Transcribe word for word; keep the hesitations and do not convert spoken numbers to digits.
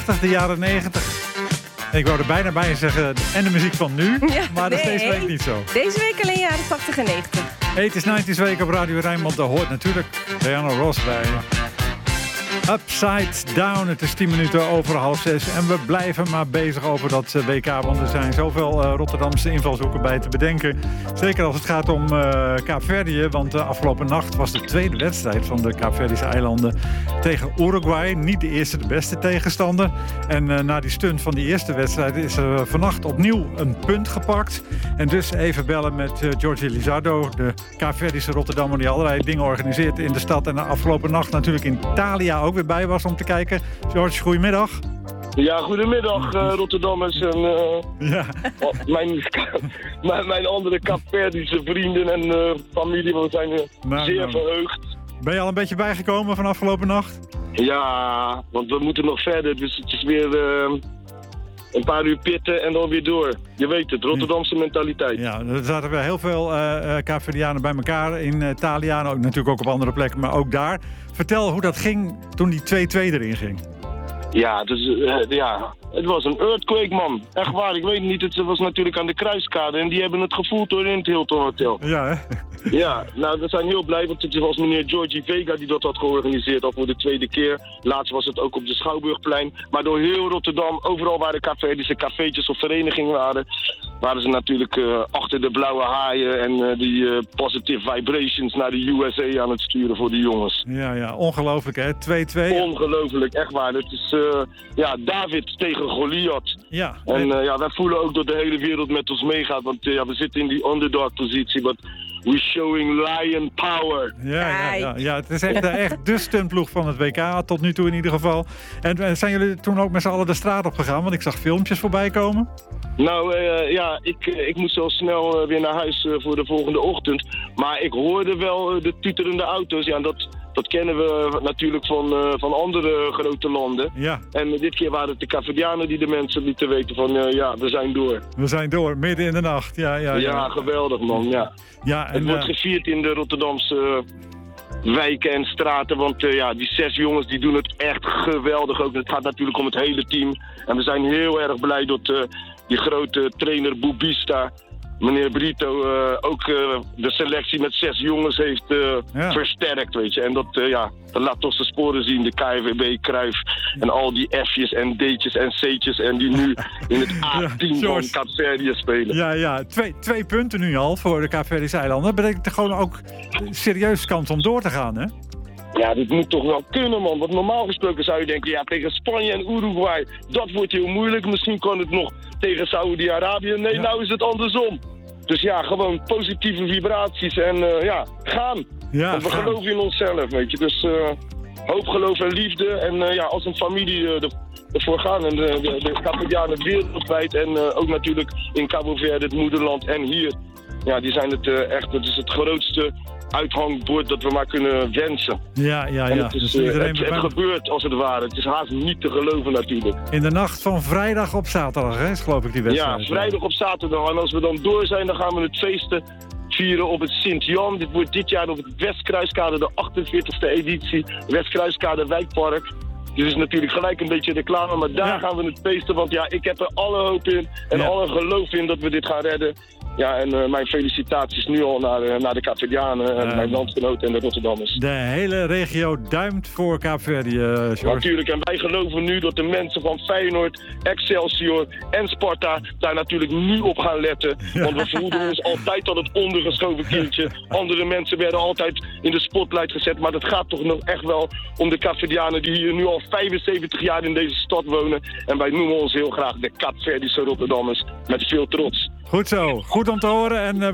tachtig, de jaren negentig. Ik wou er bijna bij zeggen, en de muziek van nu, Ja, maar dat is nee. deze week niet zo. Deze week alleen jaren tachtig en negentig. Hey, het is negentig Week op Radio Rijnmond, daar hoort natuurlijk Diana Ross bij. Upside Down, het is tien minuten over half zes en we blijven maar bezig over dat W K, want er zijn zoveel uh, Rotterdamse invalshoeken bij te bedenken. Zeker als het gaat om uh, Kaapverdië, want uh, afgelopen nacht was de tweede wedstrijd van de Kaapverdische eilanden tegen Uruguay. Niet de eerste, de beste tegenstander. En uh, na die stunt van die eerste wedstrijd is er uh, vannacht opnieuw een punt gepakt. En dus even bellen met uh, George Lizardo, de Kaapverdische Rotterdammer die allerlei dingen organiseert in de stad. En de afgelopen nacht natuurlijk in Thalia ook weer bij was om te kijken. George, goedemiddag. Ja, goedemiddag uh, Rotterdammers en uh, ja. oh, mijn, mijn, mijn andere Kaapverdische vrienden en uh, familie. We zijn uh, nou, zeer nou. verheugd. Ben je al een beetje bijgekomen van afgelopen nacht? Ja, want we moeten nog verder, dus het is weer uh, een paar uur pitten en dan weer door. Je weet het, Rotterdamse mentaliteit. Ja, er zaten weer heel veel uh, Kaapverdianen bij elkaar in uh, Thalia, ook, natuurlijk ook op andere plekken, maar ook daar. Vertel hoe dat ging toen die twee-twee erin ging. Ja, dus, uh, ja, het was een earthquake, man. Echt waar, ik weet niet. Het was natuurlijk aan de Kruiskade en die hebben het gevoeld door in het Hilton Hotel. Ja, hè? Ja, nou, we zijn heel blij, want het was meneer Georgie Vega die dat had georganiseerd, al voor de tweede keer. Laatst was het ook op de Schouwburgplein. Maar door heel Rotterdam, overal waar de Kaapverdische cafeetjes of verenigingen waren, waren ze natuurlijk uh, achter de blauwe haaien en uh, die uh, positive vibrations naar de U S A aan het sturen voor de jongens. Ja, ja, ongelooflijk hè, twee-twee. Ongelooflijk, echt waar. Het is uh, ja, David tegen Goliath. Ja. En uh, ja, wij voelen ook dat de hele wereld met ons meegaat, want uh, ja, we zitten in die underdog positie, maar we're showing lion power. Ja, ja, ja, ja, het is echt, echt de stuntploeg van het W K, tot nu toe in ieder geval. En uh, zijn jullie toen ook met z'n allen de straat op gegaan? Want ik zag filmpjes voorbij komen. Nou uh, ja, ik, ik moet zo snel uh, weer naar huis uh, voor de volgende ochtend. Maar ik hoorde wel uh, de tuterende auto's. Ja, dat, dat kennen we natuurlijk van, uh, van andere grote landen. Ja. En uh, dit keer waren het de Kaapverdianen die de mensen lieten weten van uh, ja, we zijn door. We zijn door, midden in de nacht. Ja, ja, ja. Ja, geweldig man, ja. Ja, en, het wordt uh, gevierd in de Rotterdamse uh, wijken en straten, want uh, ja, die zes jongens die doen het echt geweldig ook. Het gaat natuurlijk om het hele team. En we zijn heel erg blij dat uh, die grote trainer Boubista, meneer Brito, uh, ook uh, de selectie met zes jongens heeft uh, ja. versterkt, weet je. En dat, uh, ja, dat laat toch zijn sporen zien, de K V B, Cruijff en al die F'jes en D'tjes en C'tjes en die nu in het A-team ja, van Kaapverdië spelen. Ja, ja. Twee, twee punten nu al voor de Kaapverdische eilanden. Dat betekent gewoon ook serieus kans om door te gaan, hè? Ja, dit moet toch wel kunnen, man. Want normaal gesproken zou je denken, ja, tegen Spanje en Uruguay, dat wordt heel moeilijk. Misschien kan het nog tegen Saoedi-Arabië. Nee, ja. Nou is het andersom. Dus ja, gewoon positieve vibraties en uh, ja, gaan. Ja, want we gaan. geloven in onszelf, weet je. Dus uh, hoop, geloof en liefde. En uh, ja, als een familie uh, de, ervoor gaan. En de, de, de Kaapverdianen wereldwijd. En uh, ook natuurlijk in Cabo Verde, het moederland. En hier, ja, die zijn het uh, echt, het is het grootste uithangbord dat we maar kunnen wensen. Ja, ja, ja. Het, is, dus uh, iedereen het, het gebeurt als het ware. Het is haast niet te geloven natuurlijk. In de nacht van vrijdag op zaterdag, hè, is geloof ik die wedstrijd. Ja, vrijdag op zaterdag. En als we dan door zijn, dan gaan we het feesten vieren op het Sint-Jan. Dit wordt dit jaar op het Westkruiskade, de achtenveertigste editie. Westkruiskade Wijkpark. Dit is natuurlijk gelijk een beetje reclame, maar daar ja. gaan we het feesten. Want ja, ik heb er alle hoop in en ja. alle geloof in dat we dit gaan redden. Ja, en uh, mijn felicitaties nu al naar, uh, naar de Kaapverdianen, uh, mijn landgenoten en de Rotterdammers. De hele regio duimt voor Kaapverdië, uh, George. Natuurlijk, en wij geloven nu dat de mensen van Feyenoord, Excelsior en Sparta daar natuurlijk nu op gaan letten. Ja. Want we voelden ons altijd al het ondergeschoven kindje. Andere mensen werden altijd in de spotlight gezet, maar het gaat toch nog echt wel om de Kaapverdianen die hier nu al vijfenzeventig jaar in deze stad wonen. En wij noemen ons heel graag de Kaapverdische Rotterdammers, met veel trots. Goed zo, goed om te horen en uh,